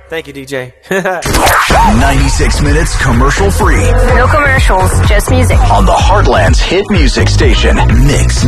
Thank you, DJ. 96 minutes commercial free. No commercials, just music. On the Heartland's hit music station, Mix